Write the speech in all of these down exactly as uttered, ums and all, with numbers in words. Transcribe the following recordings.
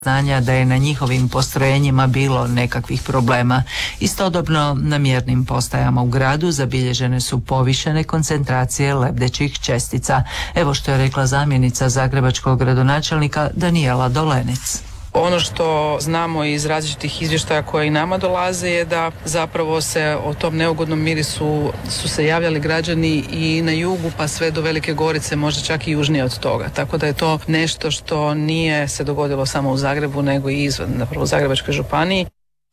znanja da je na njihovim postrojenjima bilo nekakvih problema. Istodobno na mjernim postajama u gradu zabilježene su povišene koncentracije lebdećih čestica. Evo što je rekla zamjenica zagrebačkog gradonačelnika Danijela Dolenec. Ono što znamo iz različitih izvještaja koje i nama dolaze je da zapravo se o tom neugodnom mirisu su se javljali građani i na jugu pa sve do Velike Gorice, možda čak i južnije od toga. Tako da je to nešto što nije se dogodilo samo u Zagrebu nego i izvan, napravo u Zagrebačkoj županiji.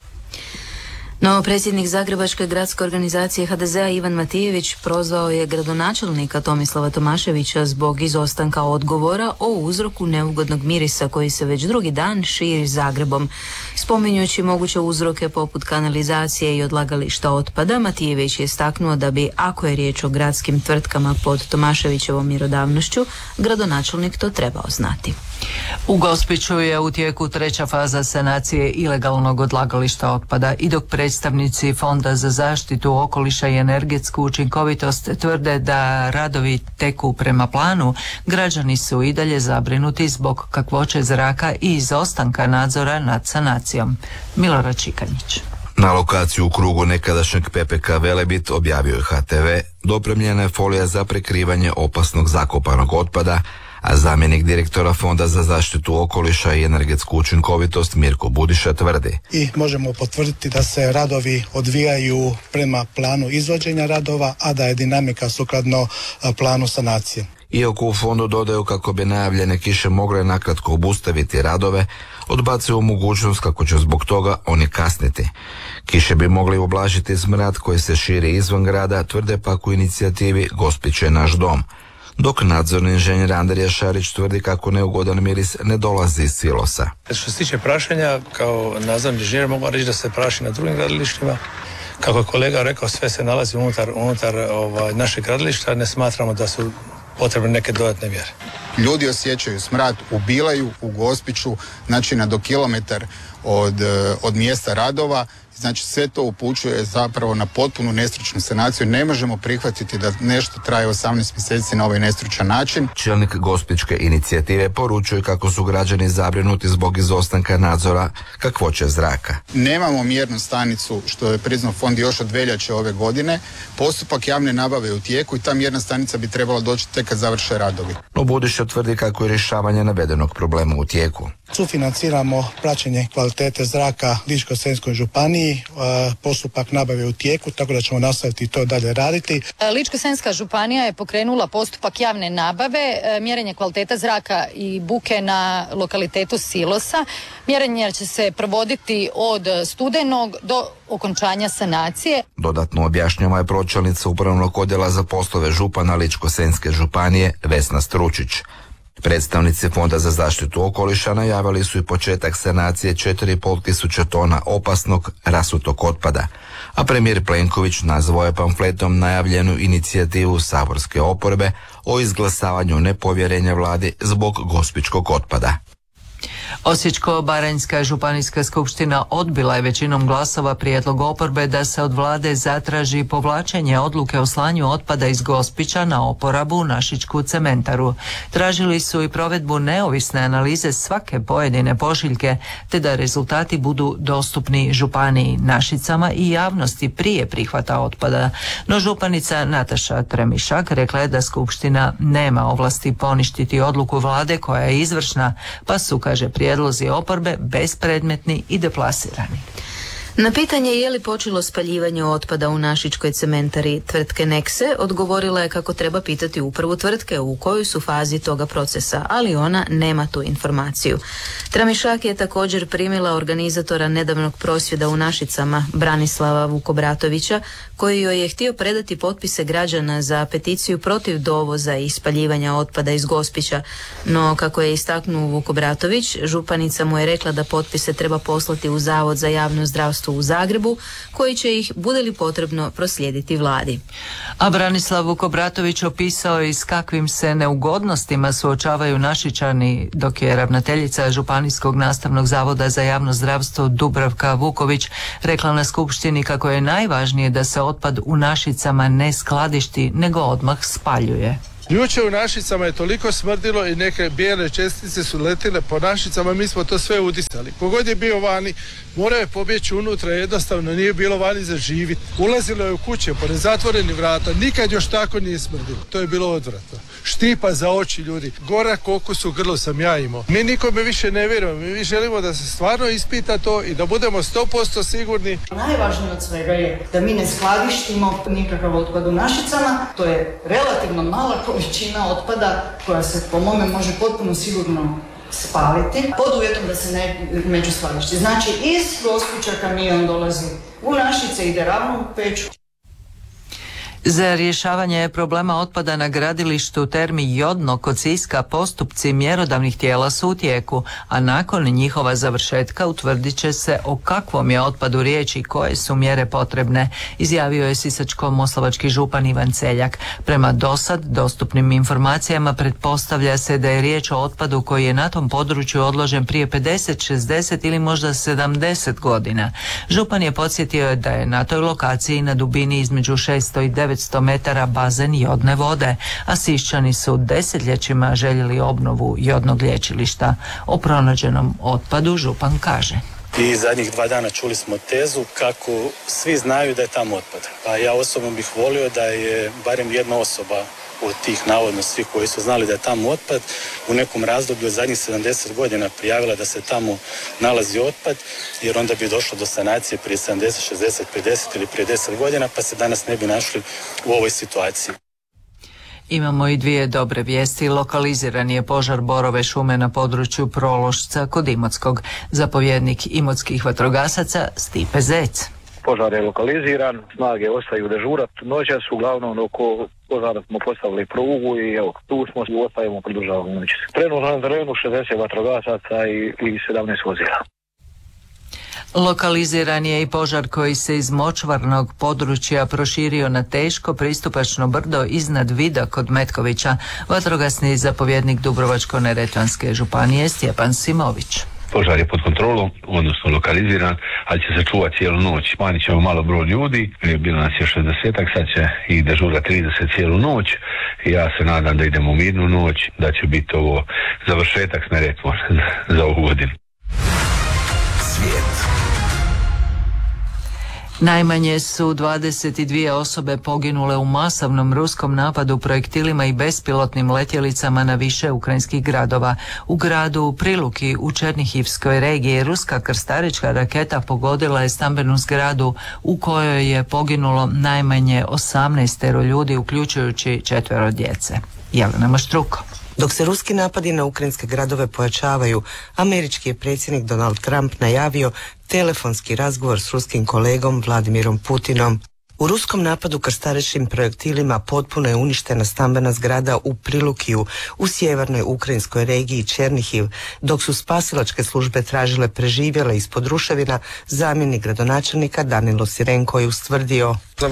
No, predsjednik Zagrebačke gradske organizacije ha de ze a Ivan Matijević prozvao je gradonačelnika Tomislava Tomaševića zbog izostanka odgovora o uzroku neugodnog mirisa koji se već drugi dan širi Zagrebom. Spominjući moguće uzroke poput kanalizacije i odlagališta otpada, Matijević je istaknuo da bi, ako je riječ o gradskim tvrtkama pod Tomaševićevom mjerodavnošću, gradonačelnik to trebao znati. U Gospiću je u tijeku treća faza sanacije ilegalnog odlagališta otpada i dok predstavnici Fonda za zaštitu okoliša i energetsku učinkovitost tvrde da radovi teku prema planu, građani su i dalje zabrinuti zbog kakvoće zraka i izostanka nadzora nad sanacijom. Milorad Čikanjić. Na lokaciju u krugu nekadašnjeg pe pe ka Velebit, objavio je ha te ve, dopremljena je folija za prekrivanje opasnog zakopanog otpada, a zamjenik direktora Fonda za zaštitu okoliša i energetsku učinkovitost Mirko Budiša tvrdi. I možemo potvrditi da se radovi odvijaju prema planu izvođenja radova, a da je dinamika sukladno planu sanacije. Iako u fondu dodaju kako bi najavljene kiše mogle nakratko obustaviti radove, odbacuju mogućnost kako će zbog toga oni kasniti. Kiše bi mogli ublažiti smrad koji se širi izvan grada, tvrde pak u inicijativi Gospić je naš dom. Dok nadzorni inženjer Andrija Šarić tvrdi kako neugodan miris ne dolazi iz silosa. Što se tiče prašenja, kao nadzorni inženjer mogu reći da se praši na drugim gradilištima. Kako je kolega rekao, sve se nalazi unutar, unutar ovaj, našeg gradilišta, ne smatramo da su potrebne neke dodatne mjere. Ljudi osjećaju smrad u Bilaju, u Gospiću, znači na do kilometar od, od mjesta radova. Znači sve to upućuje zapravo na potpunu nestručnu sanaciju. Ne možemo prihvatiti da nešto traje osamnaest mjeseci na ovaj nestručan način. Čelnik Gospićke inicijative poručuje kako su građani zabrinuti zbog izostanka nadzora kakvoće zraka. Nemamo mjernu stanicu, što je priznao fond još od veljače ove godine. Postupak javne nabave je u tijeku i ta mjerna stanica bi trebala doći tek kad završe radovi. No Budiša tvrdi kako je rješavanje navedenog problema u tijeku. Sufinanciramo praćenje kvalitete zraka Ličko-senjskoj županiji. Postupak nabave u tijeku, tako da ćemo nastaviti to dalje raditi. Ličko-senjska županija je pokrenula postupak javne nabave, mjerenje kvaliteta zraka i buke na lokalitetu Silosa. Mjerenje će se provoditi od studenog do okončanja sanacije. Dodatno objašnjava je pročelnica upravnog odjela za poslove župana Ličko-senjske županije Vesna Stručić. Predstavnici Fonda za zaštitu okoliša najavili su i početak sanacije četiri i pol tisuće tona opasnog rasutog otpada, a premijer Plenković nazvao je pamfletom najavljenu inicijativu saborske oporbe o izglasavanju nepovjerenja vladi zbog gospićkog otpada. Osječko-baranjska županijska skupština odbila je većinom glasova prijedlog oporbe da se od vlade zatraži povlačenje odluke o slanju otpada iz Gospića na oporabu u Našičku cementaru. Tražili su i provedbu neovisne analize svake pojedine pošiljke, te da rezultati budu dostupni županiji, Našicama i javnosti prije prihvata otpada. No županica Nataša Tremišak rekla je da skupština nema ovlasti poništiti odluku vlade koja je izvršna, pa su, kaže, prijedlozi oporbe bespredmetni i deplasirani. Na pitanje je li počelo spaljivanje otpada u Našičkoj cementari tvrtke Nekse, odgovorila je kako treba pitati upravu tvrtke u kojoj su fazi toga procesa, ali ona nema tu informaciju. Tramišak je također primila organizatora nedavnog prosvjeda u Našicama, Branislava Vukobratovića, koji joj je htio predati potpise građana za peticiju protiv dovoza i spaljivanja otpada iz Gospića, no kako je istaknuo Vukobratović, županica mu je rekla da potpise treba poslati u Zavod za javno zdravstvo u Zagrebu, koji će ih, bude li potrebno, proslijediti vladi. A Branislav Vukobratović opisao je s kakvim se neugodnostima suočavaju Našičani, dok je ravnateljica Županijskog nastavnog zavoda za javno zdravstvo Dubravka Vuković rekla na skupštini kako je najvažnije da se otpad u Našicama ne skladišti, nego odmah spaljuje. Jučer u Našicama je toliko smrdilo i neke bijele čestice su letile po Našicama, mi smo to sve udisali. Kogod je bio vani, morao je pobjeći unutra, jednostavno nije bilo vani za živit. Ulazilo je u kuće po nezatvorenih vrata, nikad još tako nije smrdilo. To je bilo odvratno. Štipa za oči ljudi, gorak okus u grlu sam ja imao. Mi nikome više ne vjerujemo, mi želimo da se stvarno ispita to i da budemo sto posto sigurni. Najvažnije od svega je da mi ne skladištimo nikakav otpad u Našicama, to je relativno mala količina otpada koja se po mome može potpuno sigurno spaliti, pod uvjetom da se ne među skladišti. Znači iz Gospića kamion dolazi u Našice, ide ravno u Peču. Za rješavanje problema otpada na gradilištu Termi Jodno kod Siska postupci mjerodavnih tijela su u tijeku, a nakon njihova završetka utvrdit će se o kakvom je otpadu riječ i koje su mjere potrebne, izjavio je sisačko-moslavački župan Ivan Celjak. Prema dosad dostupnim informacijama pretpostavlja se da je riječ o otpadu koji je na tom području odložen prije pedeset, šezdeset ili možda sedamdeset godina. Župan je podsjetio da je na toj lokaciji na dubini između šesto i devetsto metara bazen jodne vode, a Siščani su desetljećima željeli obnovu jodnog lječilišta. O pronađenom otpadu župan kaže. I zadnjih dva dana čuli smo tezu kako svi znaju da je tamo otpad. A ja osobno bih volio da je barem jedna osoba od tih navodno svih koji su znali da je tamo otpad u nekom razdoblju od zadnjih sedamdeset godina prijavila da se tamo nalazi otpad, jer onda bi došlo do sanacije prije sedamdeset, šezdeset, pedeset ili prije deset godina, pa se danas ne bi našli u ovoj situaciji. Imamo i dvije dobre vijesti. Lokaliziran je požar borove šume na području Prološca kod Imotskog. Zapovjednik imotskih vatrogasaca Stipe Zec. Požar je lokaliziran, snage ostaju dežurat. Noćas uglavnom oko požara smo postavili prugu i evo, tu smo i ostajemo, produžavamo noći. Trenutno na terenu šezdeset vatrogasaca i, i sedamnaest vozila. Lokaliziran je i požar koji se iz močvarnog područja proširio na teško pristupačno brdo iznad Vida kod Metkovića. Vatrogasni zapovjednik Dubrovačko-neretvanske županije Stjepan Simović. Požar je pod kontrolom, odnosno lokaliziran, ali će se čuvati cijelu noć. Smanjit ćemo malo broj ljudi, bilo nas je šezdesetak, sad će i dežura trideset cijelu noć. I ja se nadam da idemo u mirnu noć, da će biti ovo završetak s Neretvom za ovu godinu. Svijet. Najmanje su dvadeset dvije osobe poginule u masovnom ruskom napadu projektilima i bespilotnim letjelicama na više ukrajinskih gradova. U gradu Priluki u Černihivskoj regiji ruska krstarička raketa pogodila je stambenu zgradu u kojoj je poginulo najmanje osamnaestero ljudi, uključujući četvero djece. Jelena Maštruko. Dok se ruski napadi na ukrajinske gradove pojačavaju, američki je predsjednik Donald Trump najavio telefonski razgovor s ruskim kolegom Vladimirom Putinom. U ruskom napadu krstarećim projektilima potpuno je uništena stambena zgrada u Prilukiju u sjevernoj ukrajinskoj regiji Černihiv, dok su spasilačke službe tražile preživjele ispod ruševina. Zamjenik gradonačelnika Danilo Sirenko je ustvrdio: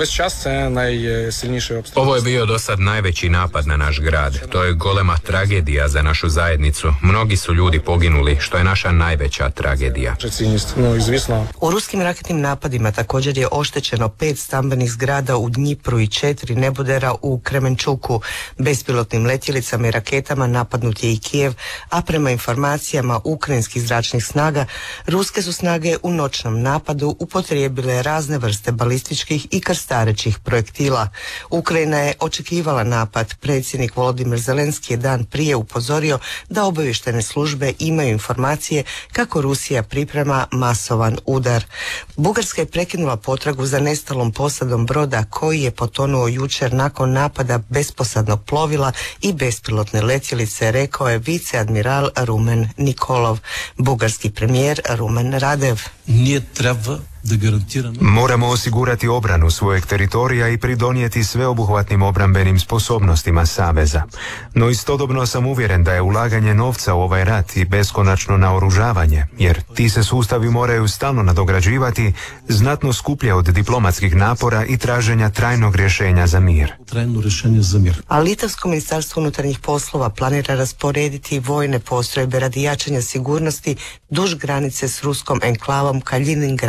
ovo je bio do sad najveći napad na naš grad. To je golema tragedija za našu zajednicu. Mnogi su ljudi poginuli, što je naša najveća tragedija. U ruskim raketnim napadima također je oštećeno pet stambenih zgrada u Dnjipru i četiri nebodera u Kremenčuku. Bespilotnim letjelicama i raketama napadnut je i Kijev, a prema informacijama ukrajinskih zračnih snaga, ruske su snage u noćnom napadu upotrijebile razne vrste balističkih i krstarećih projektila. Ukrajina je očekivala napad. Predsjednik Volodimir Zelenski je dan prije upozorio da obavještajne službe imaju informacije kako Rusija priprema masovan udar. Bugarska je prekinula potragu za nestalom posadom broda koji je potonuo jučer nakon napada besposadnog plovila i bespilotne letjelice, rekao je viceadmiral Rumen Nikolov. Bugarski premijer Rumen Radev: Nije treba moramo osigurati obranu svojeg teritorija i pridonijeti sveobuhvatnim obrambenim sposobnostima Saveza. No istodobno sam uvjeren da je ulaganje novca u ovaj rat i beskonačno naoružavanje, jer ti se sustavi moraju stalno nadograđivati, znatno skuplje od diplomatskih napora i traženja trajnog rješenja za mir. A Litavsko ministarstvo unutarnjih poslova planira rasporediti vojne postrojbe radi jačanja sigurnosti duž granice s ruskom enklavom Kaliningrad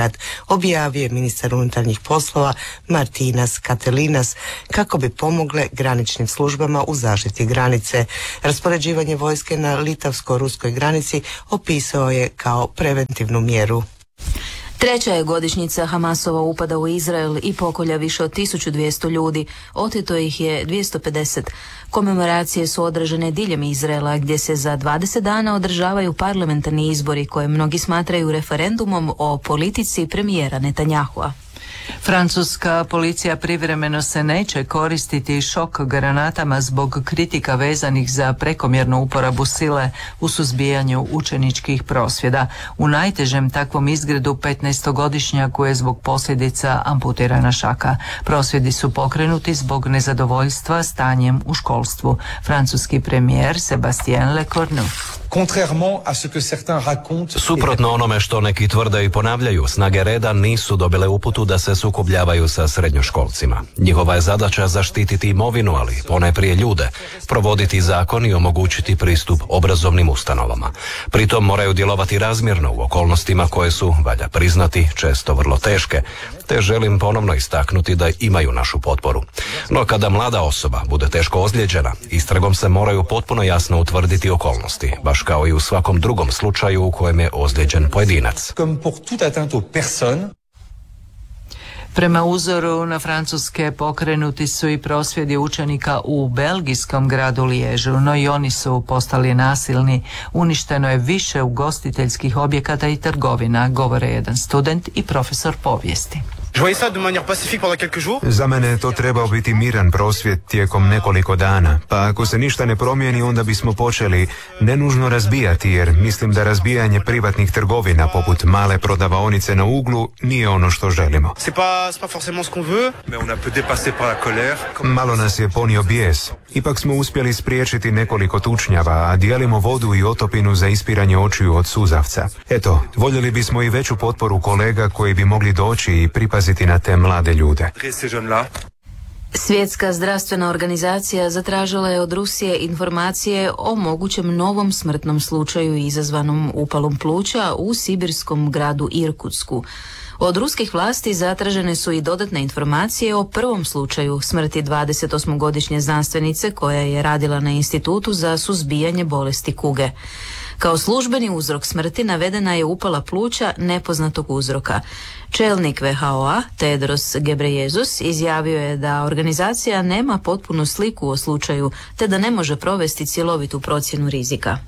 objavio je ministar unutarnjih poslova Martinas Katelinas kako bi pomogle graničnim službama u zaštiti granice. Raspoređivanje vojske na litavsko-ruskoj granici opisao je kao preventivnu mjeru. Treća je godišnjica Hamasova upada u Izrael i pokolja više od tisuću dvjesto ljudi, oteto ih je dvjesto pedeset. Komemoracije su održane diljem Izraela gdje se za dvadeset dana održavaju parlamentarni izbori koje mnogi smatraju referendumom o politici premijera Netanjahua. Francuska policija privremeno se neće koristiti šok granatama zbog kritika vezanih za prekomjernu uporabu sile u suzbijanju učeničkih prosvjeda. U najtežem takvom izgredu petnaestogodišnjaku je zbog posljedica amputirana šaka. Prosvjedi su pokrenuti zbog nezadovoljstva stanjem u školstvu. Francuski premijer Sébastien Lecornu. Suprotno onome što neki tvrde i ponavljaju, snage reda nisu dobile uputu da se sukobljavaju sa srednjoškolcima. Njihova je zadaća zaštititi imovinu, ali ponajprije ljude, provoditi zakon i omogućiti pristup obrazovnim ustanovama. Pritom moraju djelovati razmjerno u okolnostima koje su, valja priznati, često vrlo teške, te želim ponovno istaknuti da imaju našu potporu. No kada mlada osoba bude teško ozlijeđena, istragom se moraju potpuno jasno utvrditi okolnosti, baš kao i u svakom drugom slučaju u kojem je ozlijeđen pojedinac. Prema uzoru na Francuske pokrenuti su i prosvjedi učenika u belgijskom gradu Liježu, no i oni su postali nasilni. Uništeno je više ugostiteljskih objekata i trgovina, govore jedan student i profesor povijesti. Za mene je to trebao biti miran prosvjed tijekom nekoliko dana, pa ako se ništa ne promijeni onda bismo počeli ne nužno razbijati, jer mislim da razbijanje privatnih trgovina poput male prodavaonice na uglu nije ono što želimo. Malo nas je ponio bijes. Ipak smo uspjeli spriječiti nekoliko tučnjava, a dijelimo vodu i otopinu za ispiranje očiju od suzavca. Eto, voljeli bismo i veću potporu kolega koji bi mogli doći i pripaziti na te mlade ljude. Svjetska zdravstvena organizacija zatražila je od Rusije informacije o mogućem novom smrtnom slučaju izazvanom upalom pluća u sibirskom gradu Irkutsku. Od ruskih vlasti zatražene su i dodatne informacije o prvom slučaju smrti dvadesetosmogodišnje znanstvenice koja je radila na Institutu za suzbijanje bolesti kuge. Kao službeni uzrok smrti navedena je upala pluća nepoznatog uzroka. Čelnik ve ha o-a Tedros Ghebreyesus izjavio je da organizacija nema potpunu sliku o slučaju te da ne može provesti cjelovitu procjenu rizika.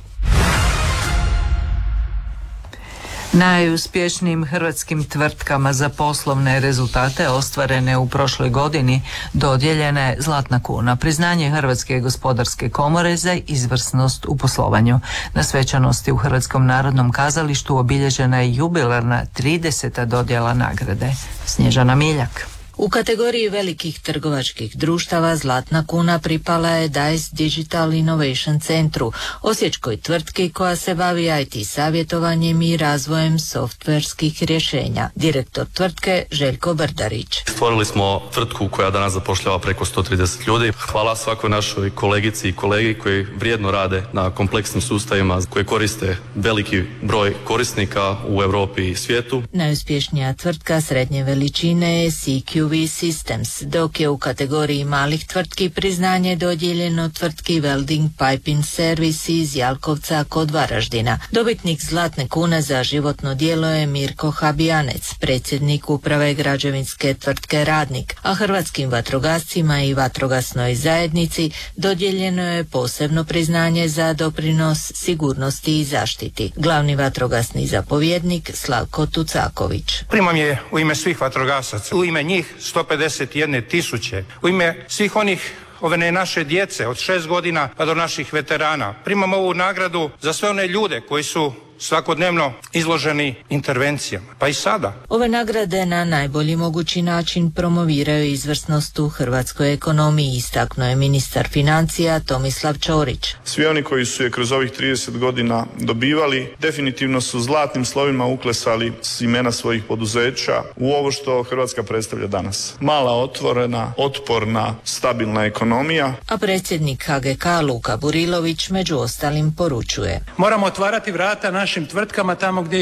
Najuspješnijim hrvatskim tvrtkama za poslovne rezultate ostvarene u prošloj godini dodijeljena je Zlatna kuna, priznanje Hrvatske gospodarske komore za izvrsnost u poslovanju. Na svečanosti u Hrvatskom narodnom kazalištu obilježena je jubilarna trideseta dodjela nagrade. Snježana Miljak. U kategoriji velikih trgovačkih društava Zlatna kuna pripala je Dice Digital Innovation Centru, osječkoj tvrtki koja se bavi i te savjetovanjem i razvojem softverskih rješenja. Direktor tvrtke Željko Brdarić. Stvorili smo tvrtku koja danas zapošljava preko sto trideset ljudi. Hvala svakoj našoj kolegici i kolegi koji vrijedno rade na kompleksnim sustavima koji koriste veliki broj korisnika u Europi i svijetu. Najuspješnija tvrtka srednje veličine je C Q V Systems, dok je u kategoriji malih tvrtki priznanje dodijeljeno tvrtki Welding Piping Service iz Jalkovca kod Varaždina. Dobitnik Zlatne kune za životno djelo je Mirko Habijanec, predsjednik uprave građevinske tvrtke Radnik, a hrvatskim vatrogascima i vatrogasnoj zajednici dodijeljeno je posebno priznanje za doprinos sigurnosti i zaštiti. Glavni vatrogasni zapovjednik Slavko Tucaković. Primam je u ime svih vatrogasaca, u ime njih sto pedeset jedne tisuće, u ime svih onih ove naše djece od šest godina pa do naših veterana. Primam ovu nagradu za sve one ljude koji su svakodnevno izloženi intervencijama, pa i sada. Ove nagrade na najbolji mogući način promoviraju izvrsnost u hrvatskoj ekonomiji, istaknuo je ministar financija Tomislav Ćorić. Svi oni koji su je kroz ovih trideset godina dobivali, definitivno su zlatnim slovima uklesali imena svojih poduzeća u ovo što Hrvatska predstavlja danas. Mala, otvorena, otporna, stabilna ekonomija. A predsjednik ha ge ka Luka Burilović među ostalim poručuje. Moramo otvarati vrata našim tvrtkama tamo gdje ih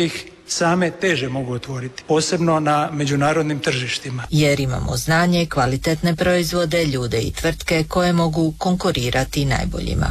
same teže mogu otvoriti, posebno na međunarodnim tržištima. Jer imamo znanje, kvalitetne proizvode, ljude i tvrtke koje mogu konkurirati najboljima.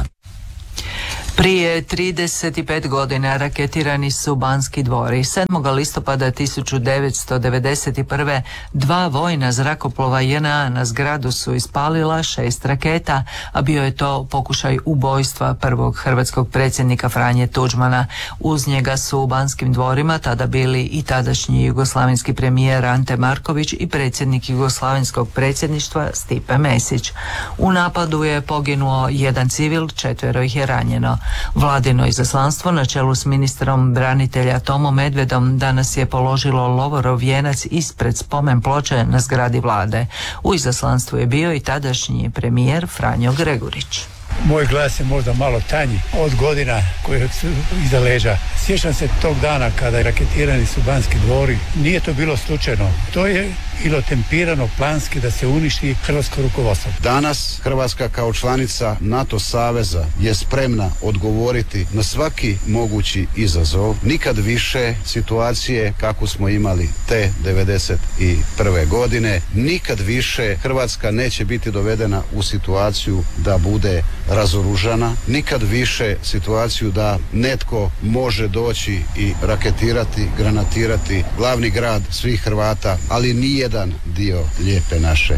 Prije trideset pet godina raketirani su Banski dvori. sedmog listopada tisuću devetsto devedeset prve. dva vojna zrakoplova J N A na zgradu su ispalila šest raketa, a bio je to pokušaj ubojstva prvog hrvatskog predsjednika Franje Tuđmana. Uz njega su u Banskim dvorima tada bili i tadašnji jugoslavenski premijer Ante Marković i predsjednik jugoslavenskog predsjedništva Stipe Mesić. U napadu je poginuo jedan civil, četvero ih je ranjeno. Vladino izaslanstvo na čelu s ministrom branitelja Tomom Medvedom danas je položilo lovorov vijenac ispred spomen ploče na zgradi vlade. U izaslanstvu je bio i tadašnji premijer Franjo Gregurić. Moj glas je možda malo tanji od godina koje su iza leđa. Sjećam se tog dana kada je raketirani su Banski dvori. Nije to bilo slučajno. To je bilo tempirano planski da se uništi hrvatsko rukovodstvo. Danas Hrvatska kao članica NATO saveza je spremna odgovoriti na svaki mogući izazov. Nikad više situacije kako smo imali te devedeset prve godine. Nikad više Hrvatska neće biti dovedena u situaciju da bude razoružana. Nikad više situaciju da netko može doći i raketirati, granatirati glavni grad svih Hrvata, ali nije jedan dio lijepe naše.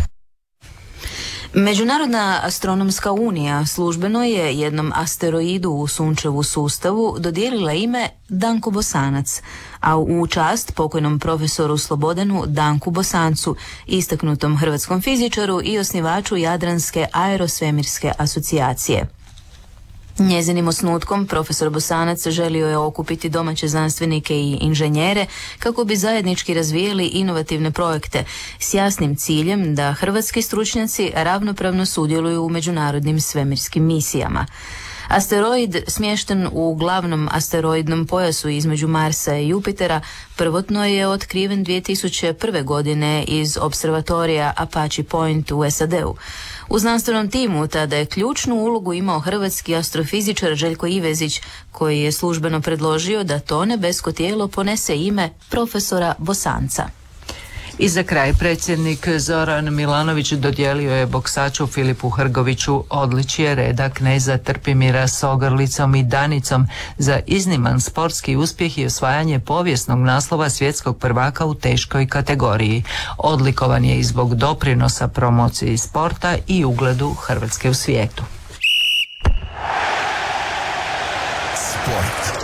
Međunarodna astronomska unija službeno je jednom asteroidu u Sunčevu sustavu dodijelila ime Danko Bosanac, a u čast pokojnom profesoru Slobodanu Danku Bosancu, istaknutom hrvatskom fizičaru i osnivaču Jadranske aerosvemirske asocijacije. Njezinim osnutkom profesor Bosanac želio je okupiti domaće znanstvenike i inženjere kako bi zajednički razvijeli inovativne projekte s jasnim ciljem da hrvatski stručnjaci ravnopravno sudjeluju u međunarodnim svemirskim misijama. Asteroid, smješten u glavnom asteroidnom pojasu između Marsa i Jupitera, prvotno je otkriven dvije tisuće prve. godine iz observatorija Apache Point u S A D-u. U znanstvenom timu tada je ključnu ulogu imao hrvatski astrofizičar Željko Ivezić, koji je službeno predložio da to nebesko tijelo ponese ime profesora Bosanca. I za kraj predsjednik Zoran Milanović dodijelio je boksaču Filipu Hrgoviću odličje reda kneza Trpimira s ogrlicom i Danicom za izniman sportski uspjeh i osvajanje povijesnog naslova svjetskog prvaka u teškoj kategoriji. Odlikovan je i zbog doprinosa promociji sporta i ugledu Hrvatske u svijetu. Sport.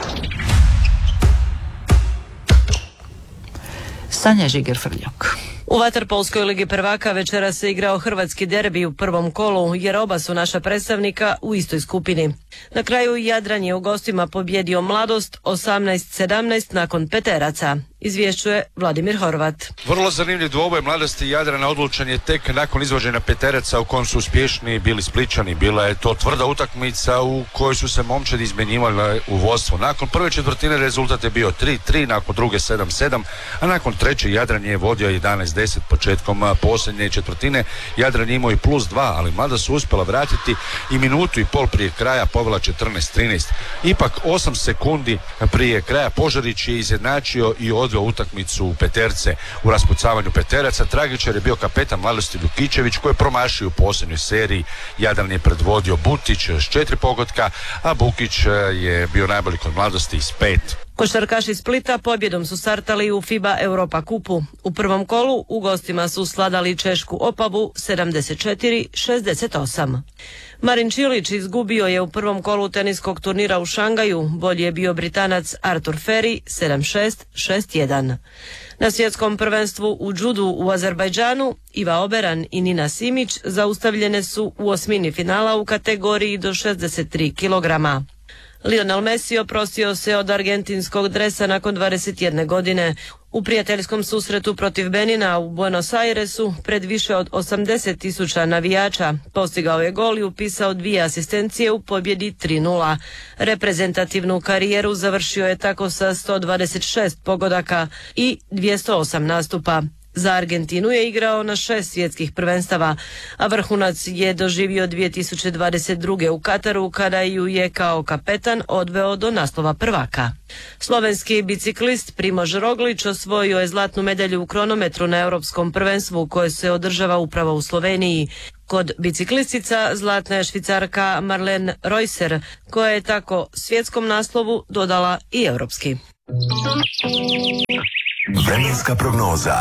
Sanja Žiger-Frljok. U vaterpolskoj ligi prvaka večera se igrao hrvatski derbi u prvom kolu, jer oba su naša predstavnika u istoj skupini. Na kraju Jadran je u gostima pobjedio Mladost osamnaest sedamnaest nakon peteraca. Izvješćuje Vladimir Horvat. Vrlo zanimljiv dvoboj Mladosti i Jadrana odlučen je tek nakon izvođenja peteraca u kojem su uspješni bili Spličani. Bila je to tvrda utakmica u kojoj su se momčadi izmjenjivali u vodstvo. Nakon prve četvrtine rezultat je bio tri tri, nakon druge sedam sedam, a nakon treće Jadran je vodio jedanaest deset. Početkom posljednje četvrtine Jadran je imao i plus dva, ali Mladost su uspjela vratiti i minutu i pol prije kraja povela četrnaest trinaest. Ipak osam sekundi prije kraja Požarić je izjednačio i odveo utakmicu u peterce. U raspucavanju peteraca tragičar je bio kapetan Mladosti Lukićević koji je promašio u posljednjoj seriji. Jadran je predvodio Butić s četiri pogotka, a Bukić je bio najbolji kod Mladosti s pet. Košarkaši Splita pobjedom su startali u FIBA Europa kupu. U prvom kolu u gostima su sladali Češku Opavu sedamdeset četiri šezdeset osam. Marin Čilić izgubio je u prvom kolu teniskog turnira u Šangaju, bolji je bio Britanac Artur Feri sedam šest šest jedan. Na svjetskom prvenstvu u džudu u Azerbajdžanu Iva Oberan i Nina Simić zaustavljene su u osmini finala u kategoriji do šezdeset tri kilograma. Lionel Messi oprostio se od argentinskog dresa nakon dvadeset jedne godine. U prijateljskom susretu protiv Benina u Buenos Airesu pred više od osamdeset tisuća navijača postigao je gol i upisao dvije asistencije u pobjedi tri nula. Reprezentativnu karijeru završio je tako sa sto dvadeset šest pogodaka i dvjesto osam nastupa. Za Argentinu je igrao na šest svjetskih prvenstava, a vrhunac je doživio dvije tisuće dvadeset druge. u Kataru kada ju je kao kapetan odveo do naslova prvaka. Slovenski biciklist Primož Roglič osvojio je zlatnu medalju u kronometru na europskom prvenstvu koje se održava upravo u Sloveniji. Kod biciklistica zlatna je Švicarka Marlene Reusser, koja je tako svjetskom naslovu dodala i europski. Vremenska prognoza.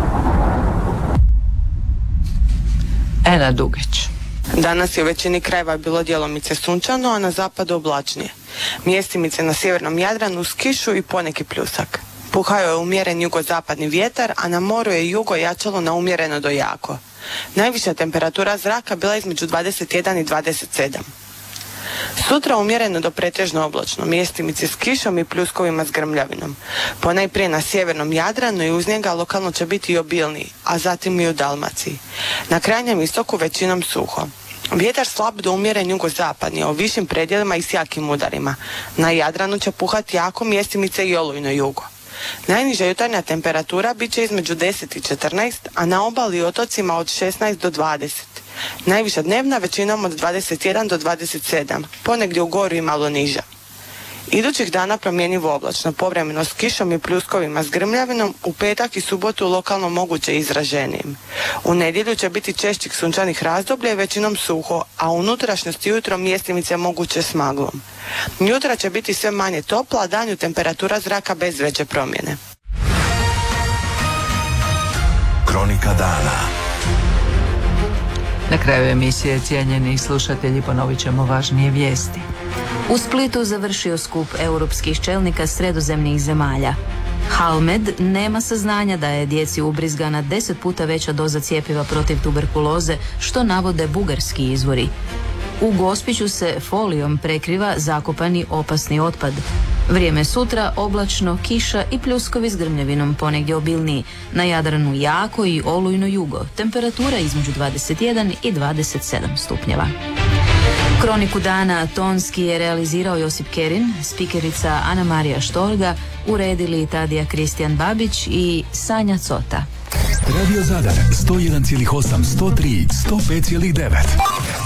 Ena Dugeć. Danas je u većini krajeva bilo djelomice sunčano, a na zapadu oblačnije. Mjestimice na sjevernom Jadranu uz kišu i poneki pljusak. Puhao je umjeren jugozapadni vjetar, a na moru je jugo jačalo na umjereno do jako. Najviša temperatura zraka bila između dvadeset jedan i dvadeset sedam. Sutra umjereno do pretežno oblačno, mjestimice s kišom i pljuskovima s grmljavinom. Ponajprije na sjevernom Jadranu i uz njega lokalno će biti i obilniji, a zatim i u Dalmaciji. Na krajnjem istoku većinom suho. Vjetar slab do umjeren jugozapadni, o višim predjelima i s jakim udarima. Na Jadranu će puhati jako, mjestimice i olujno jugo. Najniža jutarnja temperatura bit će između deset i četrnaest, a na obali i otocima od šesnaest do dvadeset. Najviša dnevna većinom od dvadeset jedan do dvadeset sedam, ponegdje u goru i malo niža. Idućih dana promjenjivo oblačno, povremeno s kišom i pljuskovima s grmljavinom, u petak i subotu lokalno moguće izraženijim. U nedjelju će biti češćih sunčanih razdoblja i većinom suho, a u unutrašnjosti jutro mjestimice moguće s maglom. Jutra će biti sve manje topla, a danju temperatura zraka bez veće promjene. Kronika dana. Na kraju emisije, cijenjeni slušatelji, ponovit ćemo važnije vijesti. U Splitu završio skup europskih čelnika sredozemnih zemalja. Halmed nema saznanja da je djeci ubrizgana deset puta veća doza cjepiva protiv tuberkuloze, što navode bugarski izvori. U Gospiću se folijom prekriva zakopani opasni otpad. Vrijeme sutra oblačno, kiša i pljuskovi s grmljavinom, ponegdje obilniji. Na Jadranu jako i olujno jugo. Temperatura između dvadeset jedan i dvadeset sedam stupnjeva. Kroniku dana tonski je realizirao Josip Kerin, spikerica Ana Marija Štorga, uredili Tadija Kristijan Babić i Sanja Cota. Radio Zadar sto jedan zarez osam, sto tri, sto pet zarez devet.